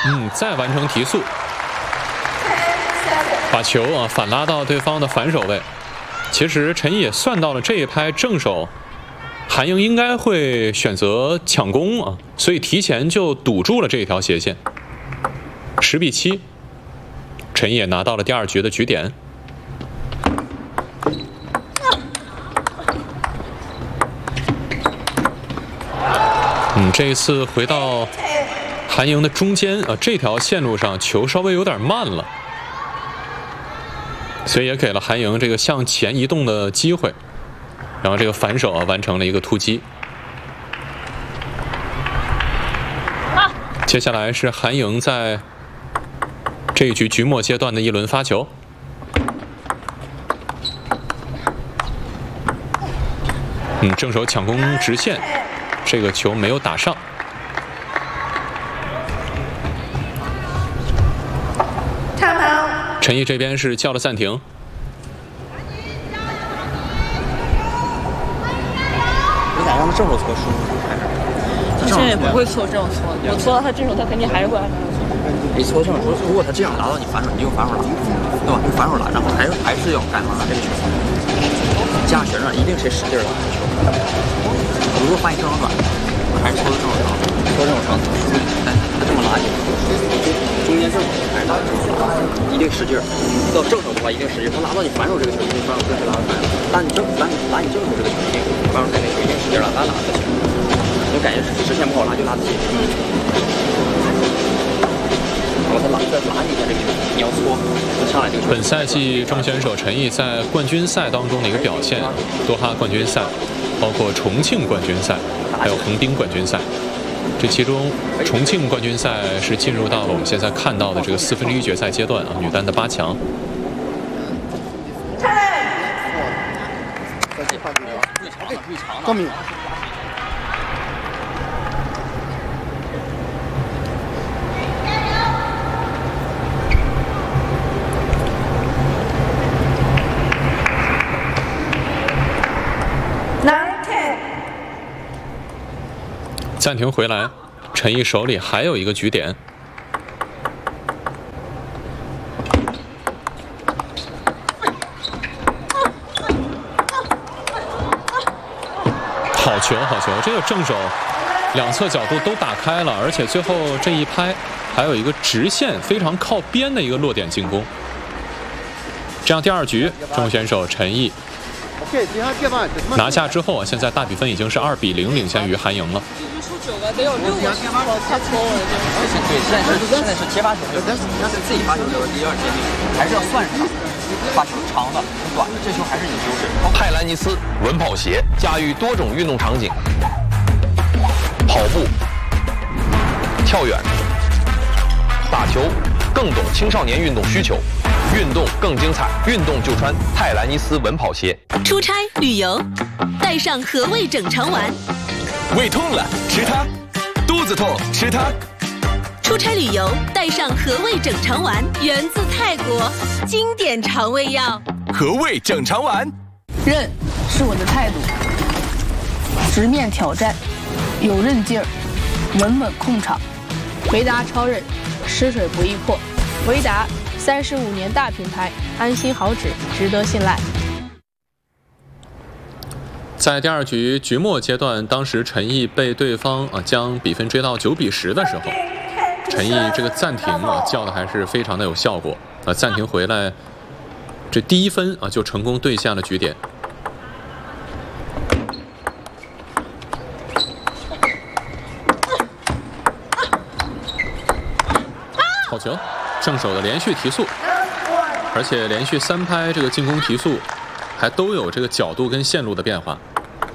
再完成提速，把球反拉到对方的反手位。其实陈毅也算到了这一拍正手，韩莹应该会选择抢攻所以提前就堵住了这一条斜线。10比7，陈毅也拿到了第2局的局点。这一次回到韩莹的中间这条线路上球稍微有点慢了，所以也给了韩莹这个向前移动的机会，然后这个反手完成了一个突击。接下来是韩莹在这一局局末阶段的一轮发球。正手抢攻直线，这个球没有打上。陈毅这边是叫了暂停。 你咋让他正手搓输？ 他现在也不会搓正手搓，我搓到他正手，他肯定还是会按正手搓。 你搓正手，如果他这样拿到你反手，你就反手拉，对吧？你反手拉，然后还是要赶上拿这个球。加旋转一定是使劲拉球。如果发现正手短，还是搓正手长，搓正手长，他这么拉你，中间正手还是拉正手，一定使劲。到正手的话一定使劲，他拉到你反手这个球，一定反手跟谁拉反手。拉你正手这个球，一定反手这个球一定使劲拉，拉就行。就感觉直线不好拉就拉自己。然后他拉你一下这个球，你要搓，就上来这个球。 本赛季中选手陈毅在冠军赛当中的一个表现，多哈冠军赛，包括重庆冠军赛，还有横滨冠军赛。这其中，重庆冠军赛是进入到了我们现在看到的这个1/4决赛阶段女单的8强。 高明。 暂停回来，陈毅手里还有一个局点。好球，好球！这个正手两侧角度都打开了，而且最后这一拍还有一个直线非常靠边的一个落点进攻。这样第2局中选手陈毅拿下之后现在大比分已经是2比0领先于韩莹了。 9个得有6个他搓我的这个。 对，现在是接发球，但是自己发球的时候第2节还是要算上。发球长的、短的，这球还是有优势。 泰兰尼斯稳跑鞋驾驭多种运动场景，跑步、跳远、打球，更懂青少年运动需求，运动更精彩，运动就穿泰兰尼斯稳跑鞋。 出差旅游，带上和味整肠丸。 胃痛了吃它，肚子痛吃它。 出差旅游带上和味整肠丸，源自泰国，经典肠胃药。 和味整肠丸， 韧是我的态度，直面挑战，有韧劲儿，稳稳控场。维达超韧，湿水不易破。维达35年大品牌，安心好纸，值得信赖。 在第2局局末阶段，当时陈毅被对方将比分追到9比10的时候，陈毅这个暂停叫的还是非常的有效果暂停回来，这第1分就成功兑现了局点。好球，正手的连续提速，而且连续3拍这个进攻提速还都有这个角度跟线路的变化。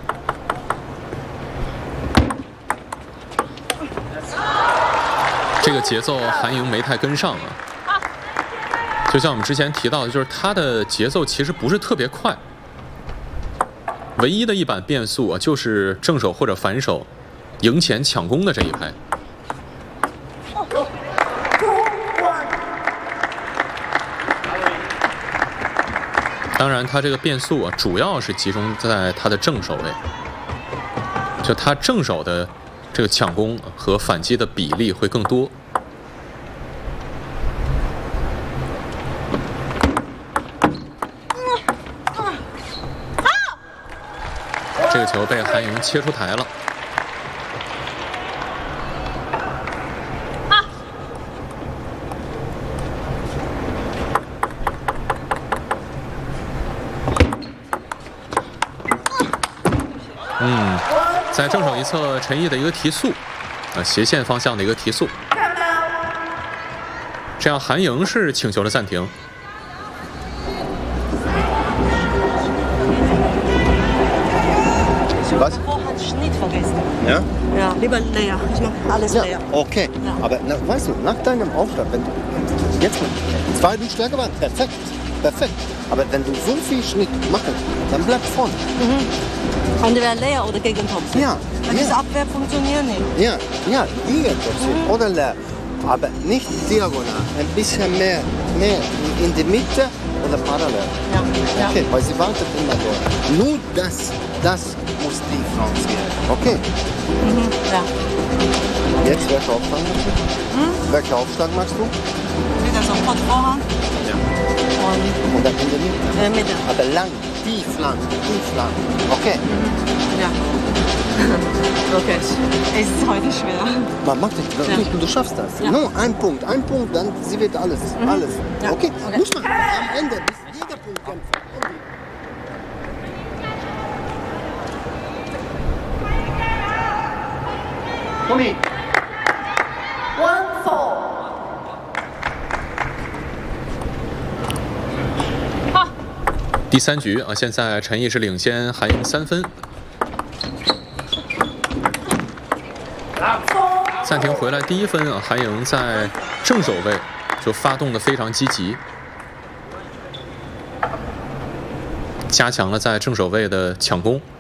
这个节奏韩莹没太跟上就像我们之前提到的，就是他的节奏其实不是特别快，唯一的一板变速就是正手或者反手迎前抢攻的这一拍。当然他这个变速主要是集中在他的正手位，就他正手的这个抢攻和反击的比例会更多。 切出台了。在正手一侧陈毅的一个提速，斜线方向的一个提速，这样韩莹是请求了暂停。 Was? Schnitt vergessen. Ja? Ja, lieber leer. Ich mache alles Ja, leer. okay. Aber weißt du, nach deinem Aufschlag, wenn du jetzt mit zweiten Stärke waren, perfekt, perfekt. Aber wenn du so viel Schnitt machen, dann bleib vorne. Entweder leer oder gegen Topsy. Ja, Weil ja. diese Abwehr funktioniert nicht. Ja, ja, oder leer. Aber nicht diagonal, ein bisschen mehr in die Mitte oder parallel. Ja, ja. Okay, weil sie wartet immer dort. Nur das muss tief rausgehen. Okay, Ja. jetzt welcher Aufschlag machst du? Welcher Aufschlag machst du? Wieder sofort Vorhand Ja. und Und dann in der Mitte. Mitte. Aber lang, tief lang. Okay. Ja. Okay. Es ist heute schwer. Man macht nicht, du schaffst das. Ja. Nur ein Punkt, dann sie wird alles. Ja. Okay? Okay. Muss man am Ende bis jeder Punkt kämpfen. Okay. Tommy. Ah， 第3局啊，现在陈毅是领先韩莹3分。暂停回来第1分啊，韩莹在正手位就发动的非常积极，加强了在正手位的抢攻。